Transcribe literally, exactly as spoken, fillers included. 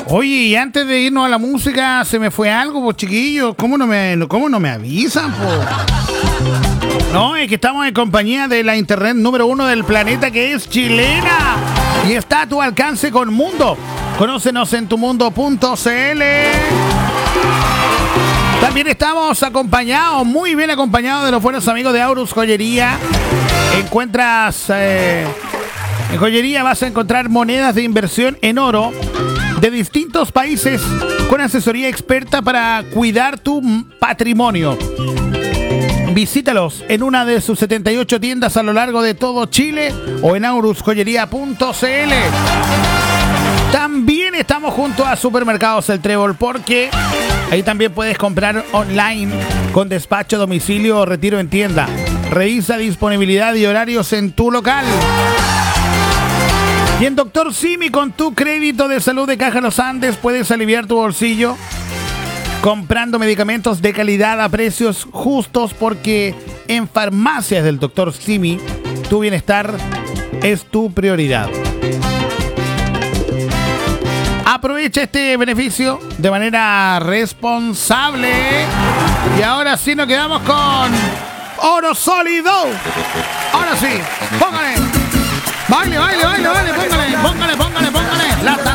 Oye, y antes de irnos a la música, se me fue algo, pues chiquillos. ¿Cómo no me, cómo no me avisan, pues? No, es que estamos en compañía de la internet número uno del planeta, que es chilena. Y está a tu alcance con Mundo. Conócenos en tumundo punto cl. También estamos acompañados, muy bien acompañados de los buenos amigos de Aurus Joyería. Encuentras... Eh, en joyería vas a encontrar monedas de inversión en oro de distintos países con asesoría experta para cuidar tu patrimonio. Visítalos en una de sus setenta y ocho tiendas a lo largo de todo Chile o en aurus joyería punto cl. También estamos junto a Supermercados El Trébol, porque ahí también puedes comprar online con despacho, domicilio o retiro en tienda. Revisa disponibilidad y horarios en tu local. Y en Doctor Simi, con tu crédito de salud de Caja Los Andes, puedes aliviar tu bolsillo comprando medicamentos de calidad a precios justos, porque en farmacias del Doctor Simi tu bienestar es tu prioridad. Aprovecha este beneficio de manera responsable. Y ahora sí nos quedamos con Oro Sólido. Ahora sí, póngale. Baile, baile, baile, baile, póngale, póngale, póngale, póngale. La tan